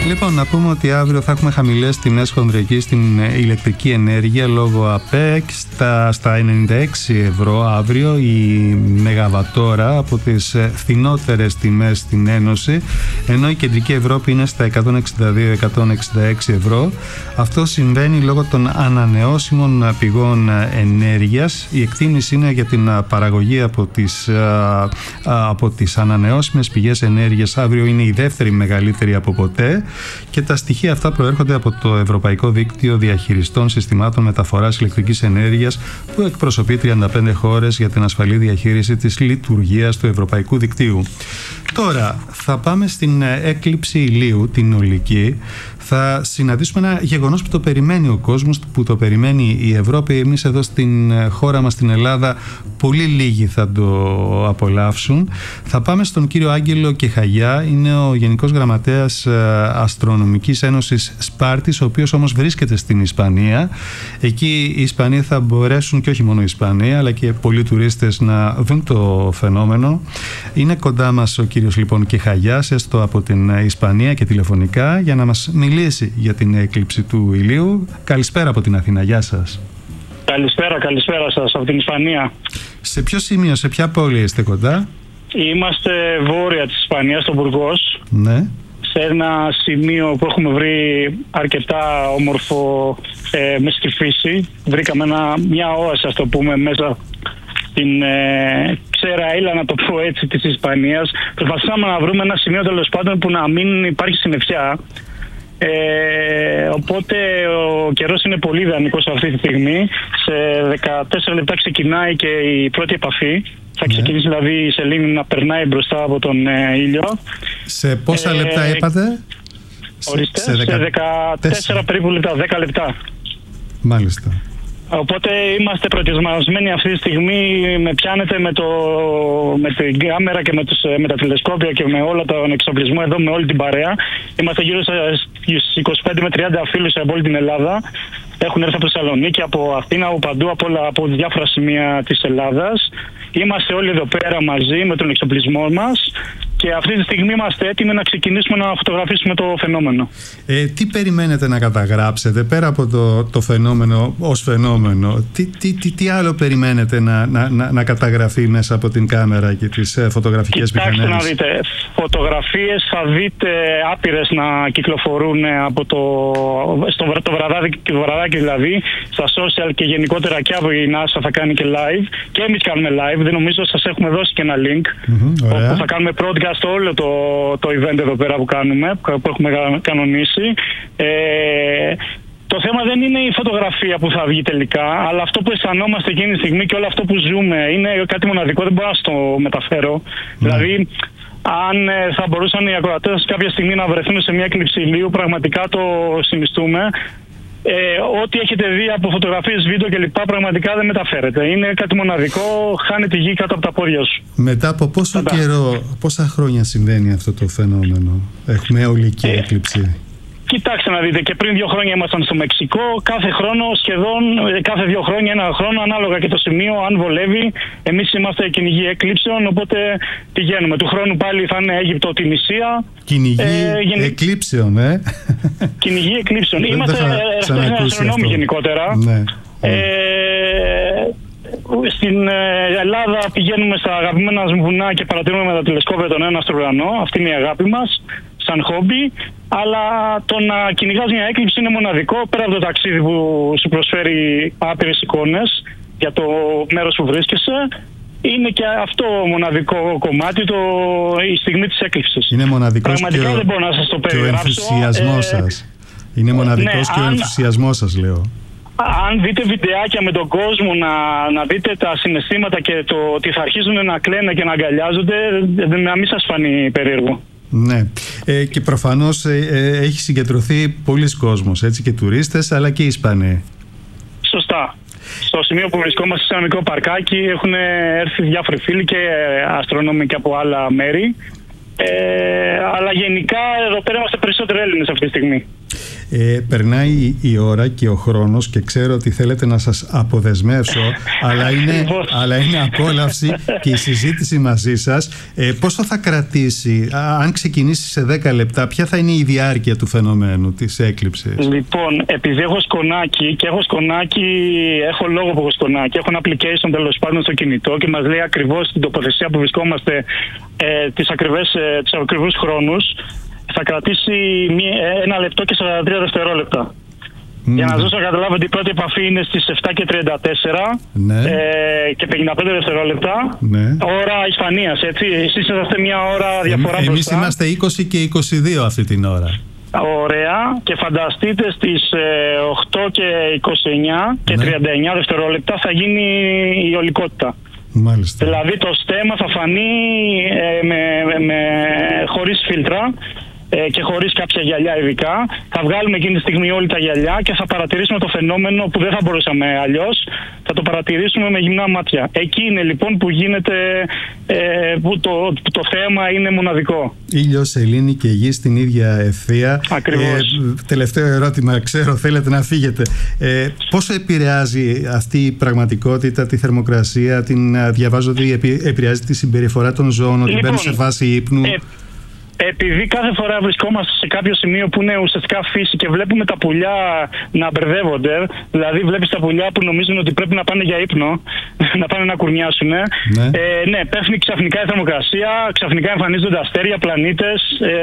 Λοιπόν, να πούμε ότι αύριο θα έχουμε χαμηλές τιμές χονδρικής στην ηλεκτρική ενέργεια λόγω ΑΠΕΚ στα 96 ευρώ αύριο η μεγαβατόρα από τις φθηνότερες τιμές στην Ένωση, ενώ η κεντρική Ευρώπη είναι στα 162-166 ευρώ. Αυτό συμβαίνει λόγω των ανανεώσιμων πηγών ενέργειας. Η εκτίμηση είναι για την παραγωγή από τις ανανεώσιμες πηγές ενέργειας αύριο είναι η δεύτερη μεγαλύτερη από ποτέ. Και τα στοιχεία αυτά προέρχονται από το Ευρωπαϊκό Δίκτυο Διαχειριστών Συστημάτων Μεταφοράς Ηλεκτρικής Ενέργειας, που εκπροσωπεί 35 χώρες για την ασφαλή διαχείριση της λειτουργίας του Ευρωπαϊκού Δικτύου. Τώρα θα πάμε στην έκλειψη ηλίου, την ολική. Θα συναντήσουμε ένα γεγονός που το περιμένει ο κόσμος, που το περιμένει η Ευρώπη. Εμείς εδώ στην χώρα μας, στην Ελλάδα, πολύ λίγοι θα το απολαύσουν. Θα πάμε στον κύριο Άγγελο Κεχαγιά, είναι ο Γενικός Γραμματέας Αστρονομικής Ένωσης Σπάρτης, ο οποίος όμως βρίσκεται στην Ισπανία. Εκεί οι Ισπανοί θα μπορέσουν, και όχι μόνο οι Ισπανοί, αλλά και πολλοί τουρίστες, να δουν το φαινόμενο. Είναι κοντά μας ο κύριος λοιπόν Κεχαγιάς, έστω από την Ισπανία και τηλεφωνικά, για να μας μιλήσει για την έκλειψη του ηλίου. Καλησπέρα από την Αθήνα, γεια σας. Καλησπέρα σας από την Ισπανία. Σε ποιο σημείο, σε ποια πόλη είστε κοντά? Είμαστε βόρεια της Ισπανίας, στο Μπουργός. Ναι. Σε ένα σημείο που έχουμε βρει αρκετά όμορφο μέσα στη φύση. Βρήκαμε μια όαση, ας το πούμε, μέσα στην ξέρα ύλα, να το πω έτσι, της Ισπανίας. Προσπαθήσαμε να βρούμε ένα σημείο, τέλος πάντων, που να μην υπάρχει συννεφιά. Οπότε ο καιρός είναι πολύ ιδανικός αυτή τη στιγμή. Σε 14 λεπτά ξεκινάει και η πρώτη επαφή. Θα ξεκινήσει δηλαδή η σελήνη να περνάει μπροστά από τον ήλιο. Σε πόσα λεπτά είπατε? Ορίστε, σε 14 περίπου λεπτά, 10 λεπτά. Μάλιστα. Οπότε είμαστε προετοιμασμένοι αυτή τη στιγμή. Με πιάνετε με την κάμερα και με τα τηλεσκόπια και με όλο τον εξοπλισμό εδώ, με όλη την παρέα. Είμαστε γύρω στις 25 με 30 φίλους από όλη την Ελλάδα. Έχουν έρθει από Θεσσαλονίκη, από Αθήνα, από παντού, από διάφορα σημεία της Ελλάδας. Είμαστε όλοι εδώ πέρα μαζί με τον εξοπλισμό μας. Και αυτή τη στιγμή είμαστε έτοιμοι να ξεκινήσουμε να φωτογραφίσουμε το φαινόμενο. Τι περιμένετε να καταγράψετε πέρα από το φαινόμενο ως φαινόμενο? Τι άλλο περιμένετε να καταγραφεί μέσα από την κάμερα και τις φωτογραφικές μηχανές? Κοιτάξτε να δείτε, φωτογραφίες θα δείτε άπειρες να κυκλοφορούν από το βραδάκι δηλαδή, στα social και γενικότερα, και από η NASA θα κάνει και live. Και εμείς κάνουμε live, δεν νομίζω, σας έχουμε δώσει και ένα link όπου θα κάνουμε broadcast όλο το event εδώ πέρα που κάνουμε, που έχουμε κανονίσει. Το θέμα δεν είναι η φωτογραφία που θα βγει τελικά, αλλά αυτό που αισθανόμαστε εκείνη τη στιγμή και όλο αυτό που ζούμε είναι κάτι μοναδικό, δεν μπορώ να το μεταφέρω. Δηλαδή, αν θα μπορούσαν οι ακροατές κάποια στιγμή να βρεθούν σε μια έκλειψη ηλίου, πραγματικά το συνιστούμε. Ό,τι έχετε δει από φωτογραφίες, βίντεο κλπ. Πραγματικά δεν μεταφέρεται. Είναι κάτι μοναδικό, χάνει τη γη κάτω από τα πόδια σου. Μετά από πόσο καιρό, πόσα χρόνια συμβαίνει αυτό το φαινόμενο? Έχουμε ολική έκλειψη. Κοιτάξτε να δείτε, και πριν 2 χρόνια ήμασταν στο Μεξικό. Κάθε χρόνο, σχεδόν κάθε 2 χρόνια, 1 χρόνο, ανάλογα και το σημείο, αν βολεύει. Εμείς είμαστε κυνηγοί εκλήψεων, οπότε πηγαίνουμε. Του χρόνου πάλι θα είναι Αίγυπτο, Τινησία. Κυνηγοί εκλήψεων, Κυνηγοί εκλήψεων. Είμαστε αστρονόμοι γενικότερα. Ναι. Στην Ελλάδα πηγαίνουμε στα αγαπημένα βουνά και παρατηρούμε με τα τηλεσκόπια τον ένα στο ουρανό. Αυτή είναι η αγάπη μας, σαν χόμπι. Αλλά το να κυνηγάς μια έκλειψη είναι μοναδικό. Πέρα από το ταξίδι που σου προσφέρει άπειρες εικόνες για το μέρος που βρίσκεσαι, είναι και αυτό μοναδικό κομμάτι, η στιγμή της έκλειψης. Είναι μοναδικός πραγματικά δεν μπορώ να σας το περιγράψω. Και ο ενθουσιασμός σας. Είναι μοναδικός και ο ενθουσιασμός σας, λέω. Αν δείτε βιντεάκια με τον κόσμο, να δείτε τα συναισθήματα και το ότι θα αρχίζουν να κλαίνε και να αγκαλιάζονται, να μην σας φανεί περίεργο. Ναι, και προφανώς έχει συγκεντρωθεί πολλοί κόσμος, έτσι, και τουρίστες αλλά και Ισπανοί. Σωστά. Στο σημείο που βρισκόμαστε, σε ένα μικρό παρκάκι, έχουν έρθει διάφοροι φίλοι και αστρονόμοι και από άλλα μέρη. Αλλά γενικά εδώ πέρα είμαστε περισσότεροι Έλληνες αυτή τη στιγμή. Περνάει η ώρα και ο χρόνος και ξέρω ότι θέλετε να σας αποδεσμεύσω, αλλά είναι απόλαυση και η συζήτηση μαζί σας. Πόσο θα κρατήσει, αν ξεκινήσει σε 10 λεπτά, ποια θα είναι η διάρκεια του φαινομένου της έκλειψης? Λοιπόν, επειδή έχω σκονάκι και έχω λόγο που έχω σκονάκι, έχω ένα application τέλος πάντων στο κινητό και μας λέει ακριβώς την τοποθεσία που βρισκόμαστε, τις ακριβούς χρόνους, θα κρατήσει 1 λεπτό και 43 δευτερόλεπτα. Για να δώσω να καταλάβω ότι η πρώτη επαφή είναι στις 7 και 34 και 55 δευτερόλεπτα. Ώρα Ισπανίας, έτσι. Εσείς είσαστε μια ώρα διαφορά μπροστά. Εμείς είμαστε 20 και 22 αυτή την ώρα. Ωραία. Και φανταστείτε στις 8 και 29 και 39 δευτερόλεπτα θα γίνει η ολικότητα. Μάλιστα. Δηλαδή το στέμμα θα φανεί χωρίς φίλτρα και χωρίς κάποια γυαλιά ειδικά. Θα βγάλουμε εκείνη τη στιγμή όλη τα γυαλιά και θα παρατηρήσουμε το φαινόμενο που δεν θα μπορούσαμε αλλιώς. Θα το παρατηρήσουμε με γυμνά μάτια. Εκεί είναι λοιπόν που γίνεται, που το θέμα είναι μοναδικό. Ήλιος, σελήνη και γη στην ίδια ευθεία. Ακριβώς. Τελευταίο ερώτημα, ξέρω θέλετε να φύγετε. Πόσο επηρεάζει αυτή η πραγματικότητα τη θερμοκρασία? Διαβάζω ότι επηρεάζει τη συμπεριφορά των ζώων, ότι μπαίνουν σε φάση ύπνου. Επειδή κάθε φορά βρισκόμαστε σε κάποιο σημείο που είναι ουσιαστικά φύση και βλέπουμε τα πουλιά να μπερδεύονται, δηλαδή βλέπεις τα πουλιά που νομίζουν ότι πρέπει να πάνε για ύπνο, να πάνε να κουρνιάσουν. Ναι, πέφτει ξαφνικά η θερμοκρασία, ξαφνικά εμφανίζονται αστέρια, πλανήτες.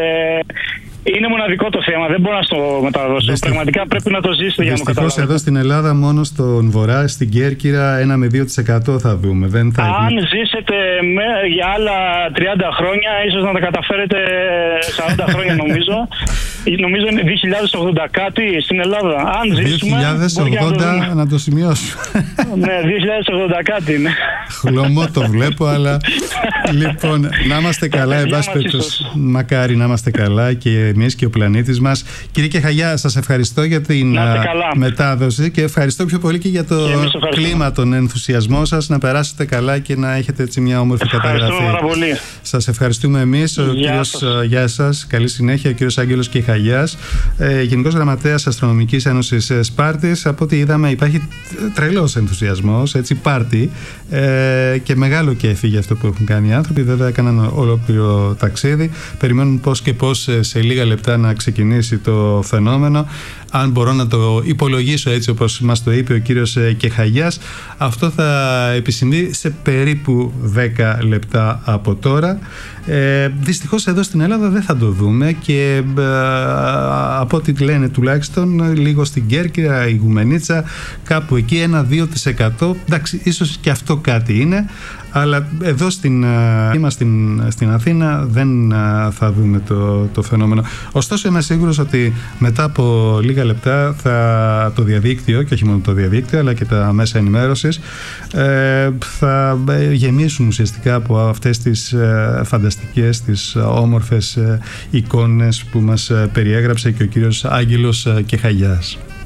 Είναι μοναδικό το θέμα, δεν μπορώ να στο μεταδώσω. Πραγματικά πρέπει να το ζήσετε για να το καταλάβετε. Δυστυχώς εδώ στην Ελλάδα, μόνο στον Βορρά, στην Κέρκυρα, 1 με 2% θα δούμε. Αν ζήσετε για άλλα 30 χρόνια, ίσως να τα καταφέρετε 40 χρόνια νομίζω. Νομίζω είναι 2080 κάτι στην Ελλάδα. Αν ζήσουμε. 2080 να το σημειώσω. Ναι, 2080 κάτι είναι. Χλωμό το βλέπω, αλλά. Λοιπόν, να είμαστε καλά, εν πάση περιπτώσει. Μακάρι να είμαστε καλά και εμείς και ο πλανήτης μας. Κύριε Κεχαγιά, σας ευχαριστώ για την μετάδοση και ευχαριστώ πιο πολύ και για το κλίμα, τον ενθουσιασμό σας. Να περάσετε καλά και να έχετε έτσι μια όμορφη καταγραφή. Σας ευχαριστούμε εμείς. Γεια σας. Καλή συνέχεια. Ο κύριος Άγγελος Κεχαγιάς, Γενικός Γραμματέας Αστρονομικής Ένωσης Σπάρτης. Από ό,τι είδαμε, υπάρχει τρελός ενθουσιασμός, έτσι, πάρτι και μεγάλο κέφι για αυτό που έχουν κάνει οι άνθρωποι. Βέβαια, έκαναν ολόκληρο ταξίδι. Περιμένουν πώς και πώς σε λίγα λεπτά να ξεκινήσει το φαινόμενο. Αν μπορώ να το υπολογίσω έτσι όπως μας το είπε ο κύριος Κεχαγιάς, αυτό θα επισυμβεί σε περίπου 10 λεπτά από τώρα. Δυστυχώς εδώ στην Ελλάδα δεν θα το δούμε και από ό,τι λένε τουλάχιστον λίγο στην Κέρκυρα, η Γουμενίτσα, κάπου εκεί 1-2%. Εντάξει, ίσως και αυτό κάτι είναι, αλλά εδώ στην Αθήνα δεν θα δούμε το φαινόμενο. Ωστόσο είμαι σίγουρος ότι μετά από λίγα λεπτά το διαδίκτυο, και όχι μόνο το διαδίκτυο αλλά και τα μέσα ενημέρωσης, θα γεμίσουν ουσιαστικά από αυτές τις φανταστικές, τις όμορφες εικόνες που μας περιέγραψε και ο κύριος Άγγελος Κεχαγιάς.